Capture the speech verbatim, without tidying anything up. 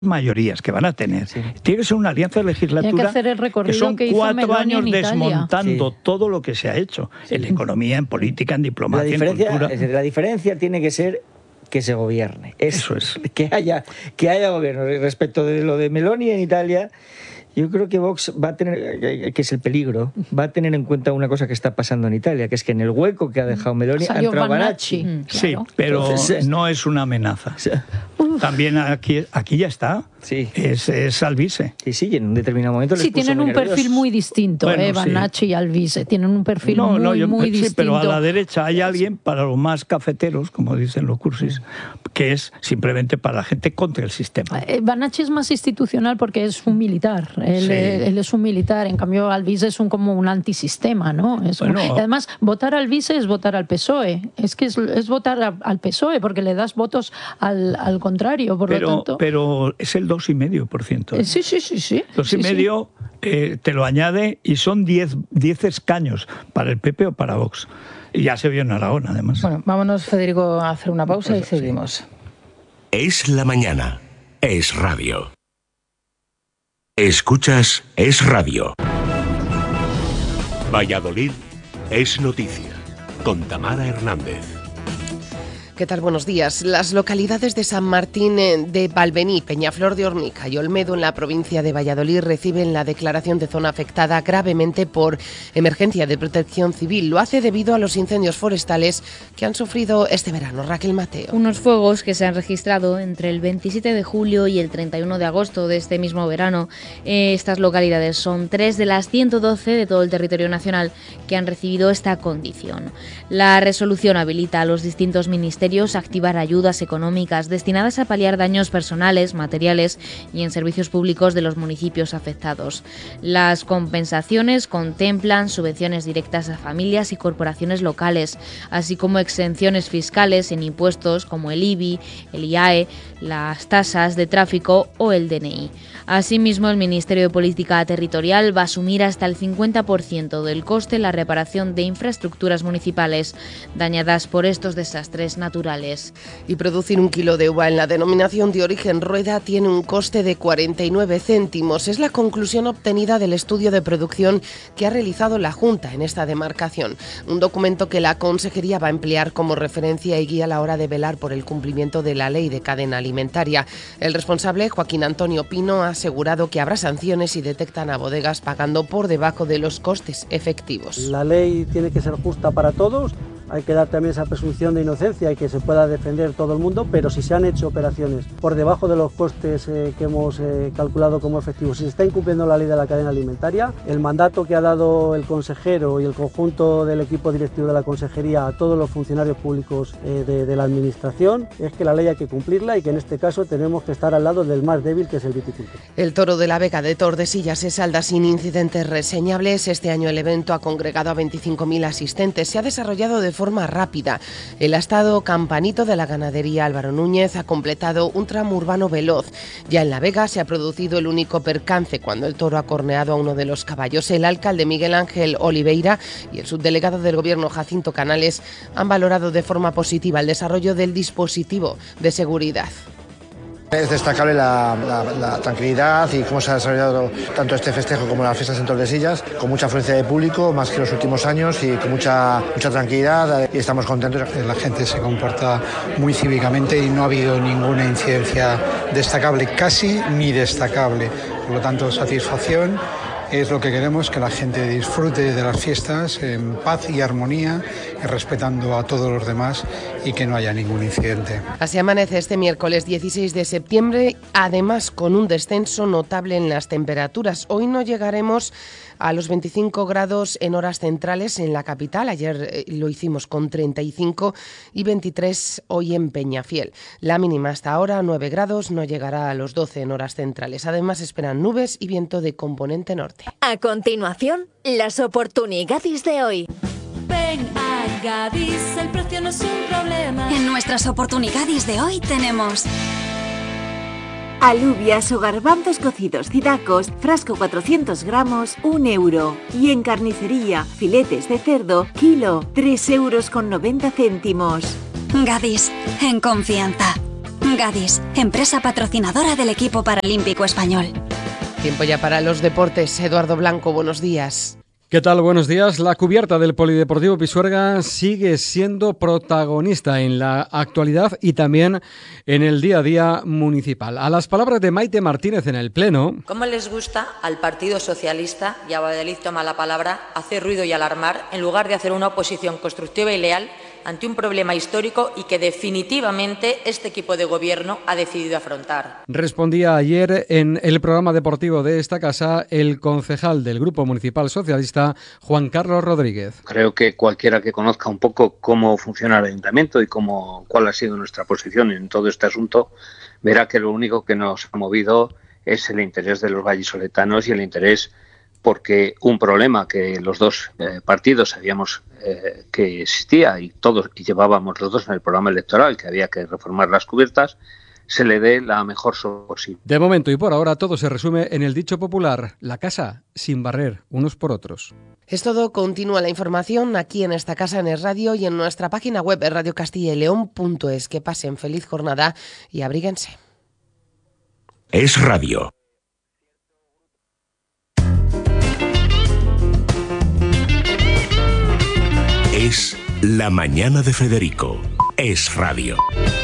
mayorías que van a tener, sí. tiene que ser una alianza de legislatura que, hacer el recorrido que son que cuatro años desmontando sí. todo lo que se ha hecho sí. en economía, en política, en diplomacia, la diferencia, en cultura. Es decir, la diferencia tiene que ser que se gobierne. Es, Eso es. Que haya, que haya gobierno. Respecto de lo de Meloni en Italia, yo creo que Vox va a tener, que es el peligro, va a tener en cuenta una cosa que está pasando en Italia, que es que en el hueco que ha dejado Meloni ha entrado Banacci. Mm, sí, claro. pero Entonces, no es una amenaza. También aquí, aquí ya está. Sí. Es, es Alvise. Sí, sí, y en un determinado momento les Sí, puso tienen muy un nerviosos. perfil muy distinto, bueno, eh, Banacci sí. y Alvise. Tienen un perfil no, muy, no, yo, muy sí, distinto. Pero a la derecha hay alguien para los más cafeteros, como dicen los cursis, que es simplemente para la gente contra el sistema. Eh, Banacci es más institucional porque es un militar. Él, Sí. él es un militar. En cambio, Alvise es un, como un antisistema, ¿no? Es bueno, un, además, votar a Alvise es votar al P S O E. Es que es, es votar a, al P S O E porque le das votos al, al contrario. Por pero, lo tanto, pero es el dos coma cinco por ciento. Eh, sí, sí, sí. sí. Dos sí, y medio sí. eh, te lo añade y son diez escaños para el P P o para Vox. Y ya se vio en Aragón, además. Bueno, vámonos, Federico, a hacer una pausa pues, y seguimos. Sí. Es la mañana. Es radio. Escuchas Es Radio. Valladolid es noticia. Con Tamara Hernández. ¿Qué tal? Buenos días. Las localidades de San Martín de Valbení, Peñaflor de Ornica y Olmedo en la provincia de Valladolid reciben la declaración de zona afectada gravemente por emergencia de protección civil. Lo hace debido a los incendios forestales que han sufrido este verano. Raquel Mateo. Unos fuegos que se han registrado entre el veintisiete de julio y el treinta y uno de agosto de este mismo verano. Estas localidades son tres de las ciento doce de todo el territorio nacional que han recibido esta condición. La resolución habilita a los distintos ministerios a activar ayudas económicas destinadas a paliar daños personales, materiales y en servicios públicos de los municipios afectados. Las compensaciones contemplan subvenciones directas a familias y corporaciones locales, así como exenciones fiscales en impuestos como el I B I, el I A E, las tasas de tráfico o el D N I. Asimismo, el Ministerio de Política Territorial va a asumir hasta el cincuenta por ciento del coste la reparación de infraestructuras municipales dañadas por estos desastres naturales. Y producir un kilo de uva en la denominación de origen Rueda tiene un coste de cuarenta y nueve céntimos. Es la conclusión obtenida del estudio de producción que ha realizado la Junta en esta demarcación. Un documento que la Consejería va a emplear como referencia y guía a la hora de velar por el cumplimiento de la ley de cadena alimentaria. El responsable, Joaquín Antonio Pino, ha asegurado que habrá sanciones si detectan a bodegas pagando por debajo de los costes efectivos. La ley tiene que ser justa para todos. Hay que dar también esa presunción de inocencia y que se pueda defender todo el mundo, pero si se han hecho operaciones por debajo de los costes eh, que hemos eh, calculado como efectivos, si se está incumpliendo la ley de la cadena alimentaria, el mandato que ha dado el consejero y el conjunto del equipo directivo de la consejería a todos los funcionarios públicos eh, de, de la administración es que la ley hay que cumplirla y que en este caso tenemos que estar al lado del más débil, que es el viticultor. El Toro de la Vega de Tordesillas se salda sin incidentes reseñables. Este año el evento ha congregado a veinticinco mil asistentes. Se ha desarrollado de forma rápida. El astado Campanito de la ganadería Álvaro Núñez ha completado un tramo urbano veloz. Ya en La Vega se ha producido el único percance cuando el toro ha corneado a uno de los caballos. El alcalde Miguel Ángel Oliveira y el subdelegado del Gobierno Jacinto Canales han valorado de forma positiva el desarrollo del dispositivo de seguridad. Es destacable la, la, la tranquilidad y cómo se ha desarrollado tanto este festejo como las fiestas en Tordesillas, con mucha afluencia de público, más que los últimos años, y con mucha, mucha tranquilidad, y estamos contentos. La gente se comporta muy cívicamente y no ha habido ninguna incidencia destacable, casi ni destacable. Por lo tanto, satisfacción. Es lo que queremos, que la gente disfrute de las fiestas en paz y armonía, y respetando a todos los demás y que no haya ningún incidente. Así amanece este miércoles dieciséis de septiembre, además con un descenso notable en las temperaturas. Hoy no llegaremos a los veinticinco grados en horas centrales en la capital. Ayer eh, lo hicimos con treinta y cinco y veintitrés hoy en Peñafiel. La mínima hasta ahora, nueve grados, no llegará a los doce en horas centrales. Además esperan nubes y viento de componente norte. A continuación, las oportunidades de hoy. Ven a Gadis, el precio no es un problema. En nuestras oportunidades de hoy tenemos alubias o garbanzos cocidos Cidacos, frasco cuatrocientos gramos, un euro. Y en carnicería, filetes de cerdo, kilo, tres euros con noventa céntimos. Gadis, en confianza. Gadis, empresa patrocinadora del equipo paralímpico español. Tiempo ya para los deportes. Eduardo Blanco, buenos días. ¿Qué tal? Buenos días. La cubierta del Polideportivo Pisuerga sigue siendo protagonista en la actualidad y también en el día a día municipal. A las palabras de Maite Martínez en el Pleno. ¿Cómo les gusta al Partido Socialista, y a Valladolid toma la palabra, hacer ruido y alarmar en lugar de hacer una oposición constructiva y leal ante un problema histórico y que definitivamente este equipo de gobierno ha decidido afrontar? Respondía ayer en el programa deportivo de esta casa el concejal del Grupo Municipal Socialista, Juan Carlos Rodríguez. Creo que cualquiera que conozca un poco cómo funciona el ayuntamiento y cómo, cuál ha sido nuestra posición en todo este asunto, verá que lo único que nos ha movido es el interés de los vallisoletanos y el interés porque un problema que los dos eh, partidos sabíamos eh, que existía y todos y llevábamos los dos en el programa electoral, que había que reformar las cubiertas, se le dé la mejor solución posible. De momento y por ahora todo se resume en el dicho popular: la casa sin barrer unos por otros. Es todo. Continúa la información aquí en esta casa, en Es Radio, y en nuestra página web radio castilla y león punto es. Que pasen feliz jornada y abríguense. Es Radio. Es La Mañana de Federico. Es Radio.